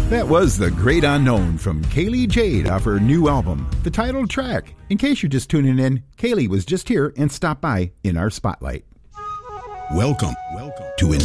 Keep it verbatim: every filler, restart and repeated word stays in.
That was The Great Unknown from Kaylee Jade off her new album, the title track. In case you're just tuning in, Kaylee was just here and stopped by in our spotlight. Welcome, welcome to